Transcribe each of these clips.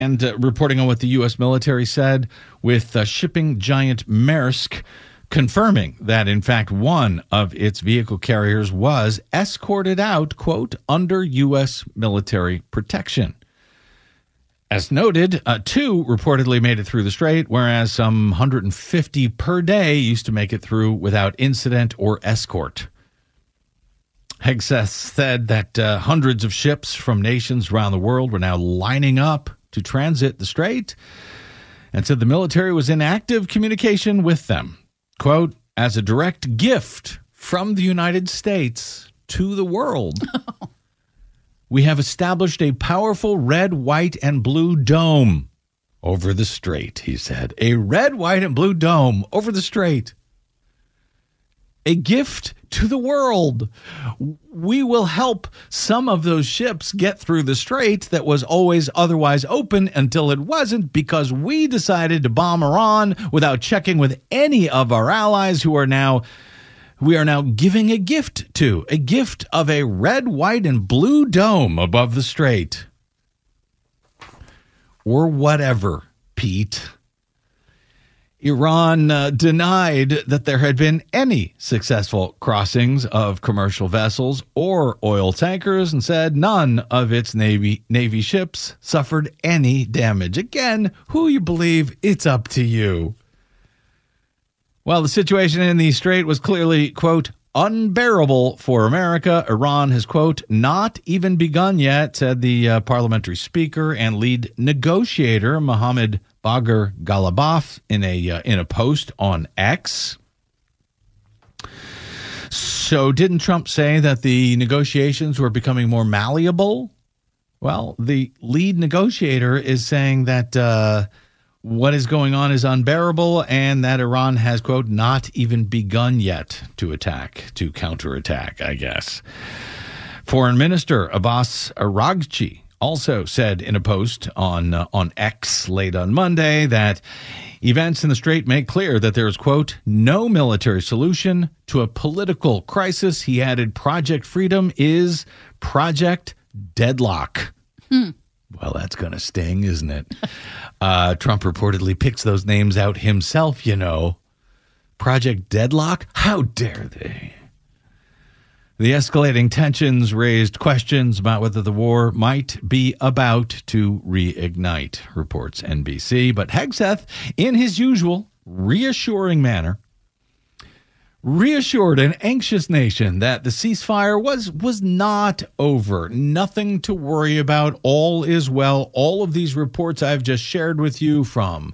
And reporting on what the U.S. military said, with shipping giant Maersk confirming that, in fact, one of its vehicle carriers was escorted out, quote, under U.S. military protection. As noted, two reportedly made it through the strait, whereas some 150 per day used to make it through without incident or escort. Hegseth said that hundreds of ships from nations around the world were now lining up to transit the strait, and said the military was in active communication with them. Quote, as a direct gift from the United States to the world, we have established a powerful red, white, and blue dome over the strait, he said. A red, white, and blue dome over the strait. A gift to the world. We will help some of those ships get through the strait that was always otherwise open until it wasn't, because we decided to bomb Iran without checking with any of our allies we are now giving a gift of a red, white, and blue dome above the strait. Or whatever, Pete. Iran denied that there had been any successful crossings of commercial vessels or oil tankers, and said none of its Navy ships suffered any damage. Again, who you believe, it's up to you. While the situation in the strait was clearly, quote, unbearable for America, Iran has, quote, not even begun yet, said the parliamentary speaker and lead negotiator Mohammad Bagher Ghalibaf in a post on X. So didn't Trump say that the negotiations were becoming more malleable? Well, the lead negotiator is saying that what is going on is unbearable, and that Iran has, quote, not even begun yet to counterattack, I guess. Foreign Minister Abbas Araghchi also said in a post on X late on Monday that events in the strait make clear that there is, quote, no military solution to a political crisis. He added, Project Freedom is Project Deadlock. Well, that's going to sting, isn't it? Trump reportedly picks those names out himself, you know. Project Deadlock? How dare they? The escalating tensions raised questions about whether the war might be about to reignite, reports NBC. But Hegseth, in his usual reassuring manner, reassured an anxious nation that the ceasefire was not over. Nothing to worry about. All is well. All of these reports I've just shared with you from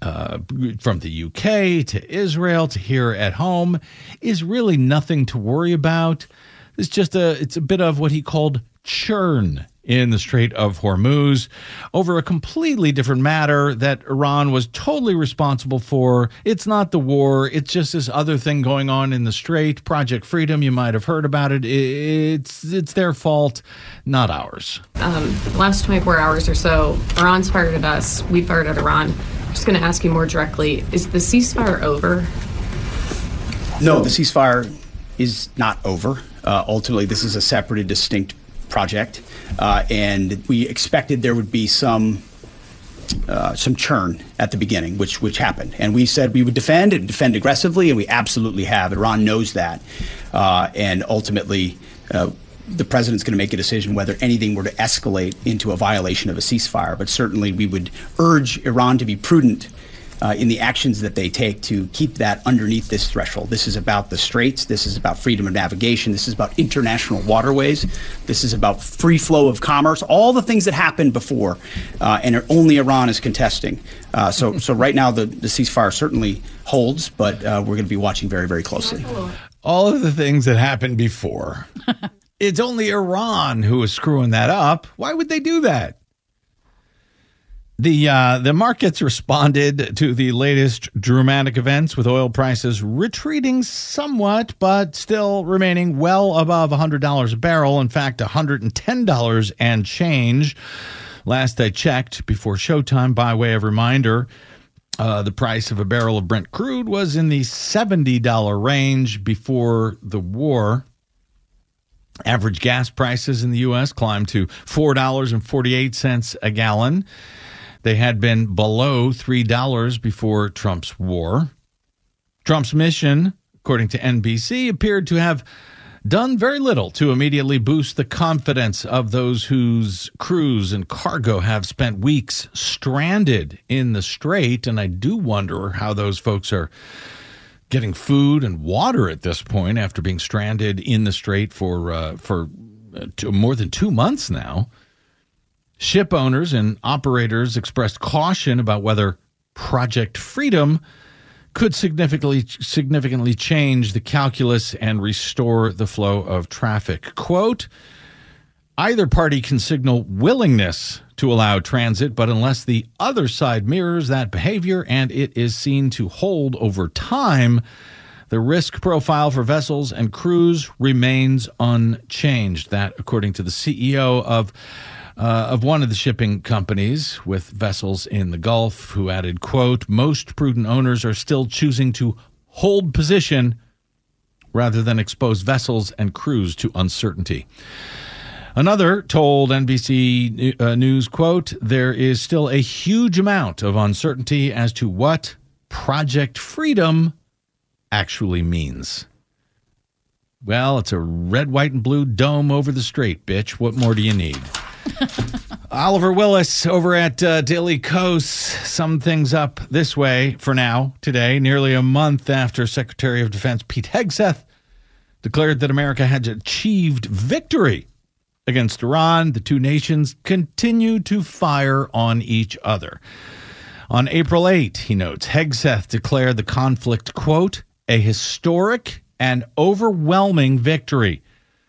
the UK to Israel to here at home is really nothing to worry about. It's a bit of what he called churn in the Strait of Hormuz over a completely different matter that Iran was totally responsible for. It's not the war. It's just this other thing going on in the Strait. Project Freedom, you might have heard about it. It's their fault, not ours. The last 24 hours or so, Iran's fired at us. We fired at Iran. I'm just going to ask you more directly. Is the ceasefire over? No, the ceasefire is not over. Ultimately, this is a separate and distinct project, and we expected there would be some churn at the beginning, which happened. And we said we would defend aggressively, and we absolutely have. Iran knows that. And ultimately, the president's going to make a decision whether anything were to escalate into a violation of a ceasefire. But certainly we would urge Iran to be prudent in the actions that they take to keep that underneath this threshold. This is about the straits. This is about freedom of navigation. This is about international waterways. This is about free flow of commerce, all the things that happened before, and only Iran is contesting. So right now the ceasefire certainly holds, but we're going to be watching very, very closely. All of the things that happened before. It's only Iran who is screwing that up. Why would they do that? The markets responded to the latest dramatic events, with oil prices retreating somewhat, but still remaining well above $100 a barrel. In fact, $110 and change. Last I checked before showtime, by way of reminder, the price of a barrel of Brent crude was in the $70 range before the war. Average gas prices in the U.S. climbed to $4.48 a gallon. They had been below $3 before Trump's war. Trump's mission, according to NBC, appeared to have done very little to immediately boost the confidence of those whose crews and cargo have spent weeks stranded in the strait. And I do wonder how those folks are getting food and water at this point after being stranded in the strait for more than 2 months now. Ship owners and operators expressed caution about whether Project Freedom could significantly change the calculus and restore the flow of traffic. Quote, either party can signal willingness to allow transit, but unless the other side mirrors that behavior and it is seen to hold over time, the risk profile for vessels and crews remains unchanged. That, according to the CEO of one of the shipping companies with vessels in the Gulf, who added, quote, most prudent owners are still choosing to hold position rather than expose vessels and crews to uncertainty. Another told NBC News, quote, there is still a huge amount of uncertainty as to what Project Freedom actually means. Well, it's a red, white, and blue dome over the strait, bitch. What more do you need? Oliver Willis over at Daily Kos summed things up this way for now, today, nearly a month after Secretary of Defense Pete Hegseth declared that America had achieved victory against Iran. The two nations continue to fire on each other. On April 8, he notes, Hegseth declared the conflict, quote, a historic and overwhelming victory.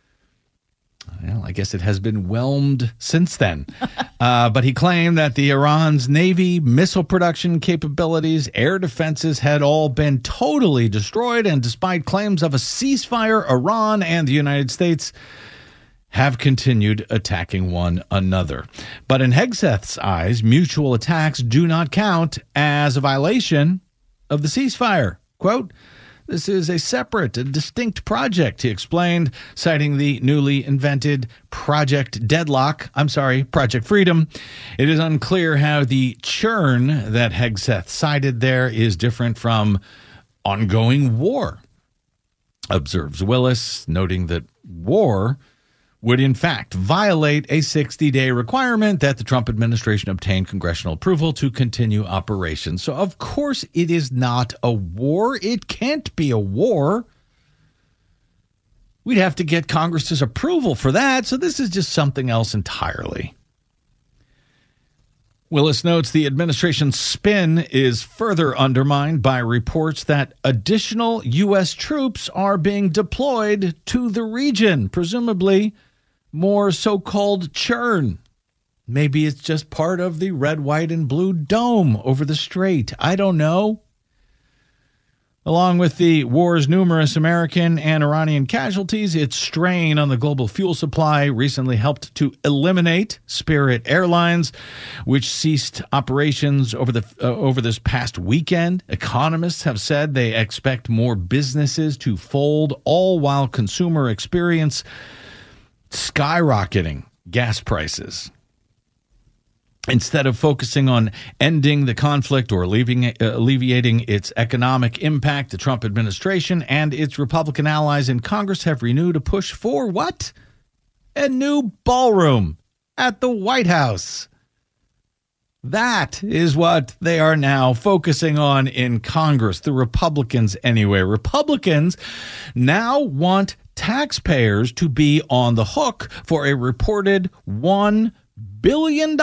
Well, I guess it has been whelmed since then. But he claimed that the Iran's Navy, missile production capabilities, air defenses had all been totally destroyed. And despite claims of a ceasefire, Iran and the United States have continued attacking one another. But in Hegseth's eyes, mutual attacks do not count as a violation of the ceasefire. Quote, this is a separate and distinct project, he explained, citing the newly invented Project Freedom. It is unclear how the churn that Hegseth cited there is different from ongoing war, observes Willis, noting that war would in fact violate a 60-day requirement that the Trump administration obtain congressional approval to continue operations. So, of course, it is not a war. It can't be a war. We'd have to get Congress's approval for that. So this is just something else entirely. Willis notes the administration's spin is further undermined by reports that additional U.S. troops are being deployed to the region, presumably more so-called churn. Maybe it's just part of the red, white, and blue dome over the strait. I don't know. Along with the war's numerous American and Iranian casualties, its strain on the global fuel supply recently helped to eliminate Spirit Airlines, which ceased operations over this past weekend. Economists have said they expect more businesses to fold, all while consumer experience skyrocketing gas prices. Instead of focusing on ending the conflict or alleviating its economic impact, the Trump administration and its Republican allies in Congress have renewed a push for what? A new ballroom at the White House. That is what they are now focusing on in Congress, the Republicans anyway. Republicans now want taxpayers to be on the hook for a reported $1 billion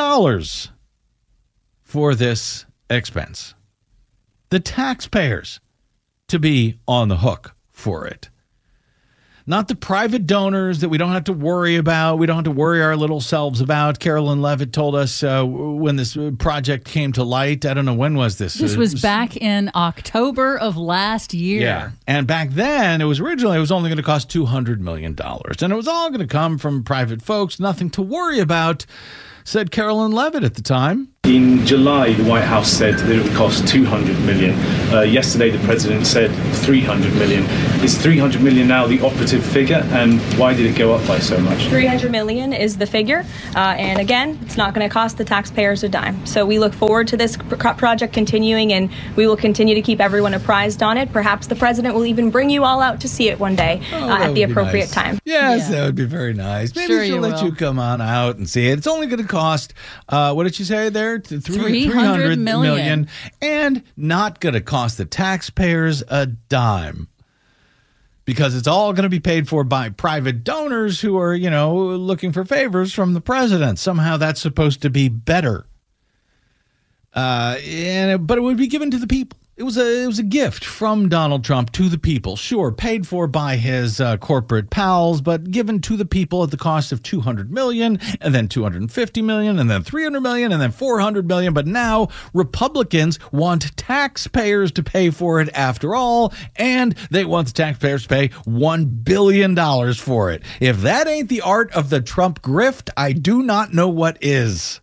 for this expense. The taxpayers to be on the hook for it. Not the private donors that we don't have to worry about. We don't have to worry our little selves about. Carolyn Levitt told us when this project came to light. I don't know, when was this? This was back in October of last year. Yeah. And back then, it was only going to cost $200 million. And it was all going to come from private folks. Nothing to worry about. said Carolyn Levitt at the time. In July, the White House said that it would cost $200 million. Yesterday, the president said $300 million. Is $300 million now the operative figure, and why did it go up by so much? $300 million is the figure, and again, it's not going to cost the taxpayers a dime. So we look forward to this project continuing, and we will continue to keep everyone apprised on it. Perhaps the president will even bring you all out to see it one day at the appropriate time. Yes, that would be very nice. Maybe Sure she'll let you come on out and see it. It's only going to cost, what did she say there? $300 million, and not going to cost the taxpayers a dime, because it's all going to be paid for by private donors who are, looking for favors from the president. Somehow that's supposed to be better. But it would be given to the people. It was a gift from Donald Trump to the people. Sure, paid for by his corporate pals, but given to the people at the cost of $200 million, and then $250 million, and then $300 million, and then $400 million. But now Republicans want taxpayers to pay for it after all, and they want the taxpayers to pay $1 billion for it. If that ain't the art of the Trump grift, I do not know what is.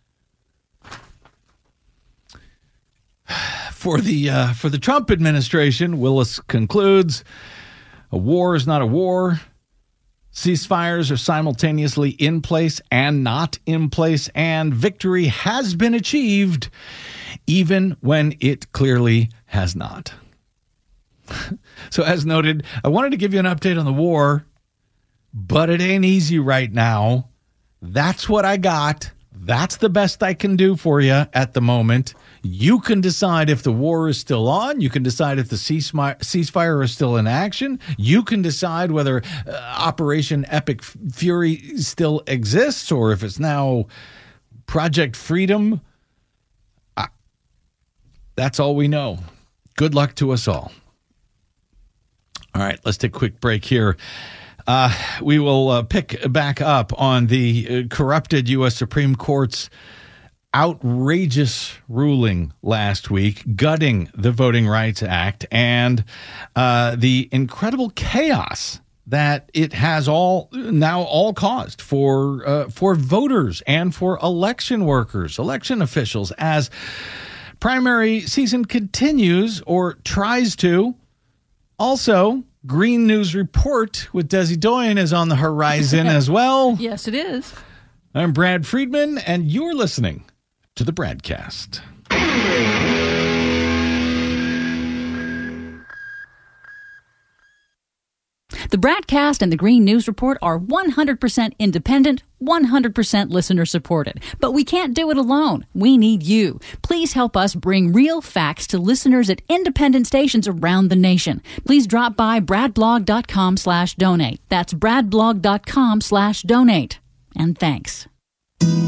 For the Trump administration, Willis concludes, a war is not a war. Ceasefires are simultaneously in place and not in place, and victory has been achieved, even when it clearly has not. So as noted, I wanted to give you an update on the war, but it ain't easy right now. That's what I got. That's the best I can do for you at the moment. You can decide if the war is still on. You can decide if the ceasefire is still in action. You can decide whether Operation Epic Fury still exists or if it's now Project Freedom. That's all we know. Good luck to us all. All right, let's take a quick break here. We will pick back up on the corrupted U.S. Supreme Court's outrageous ruling last week, gutting the Voting Rights Act, and the incredible chaos that it has all caused for voters and for election workers, election officials, as primary season continues or tries to. Also, Green News Report with Desi Doyen is on the horizon as well. Yes, it is. I'm Brad Friedman, and you're listening to the Bradcast. The Bradcast and the Green News Report are 100% independent, 100% listener-supported. But we can't do it alone. We need you. Please help us bring real facts to listeners at independent stations around the nation. Please drop by bradblog.com/donate. That's bradblog.com/donate. And thanks.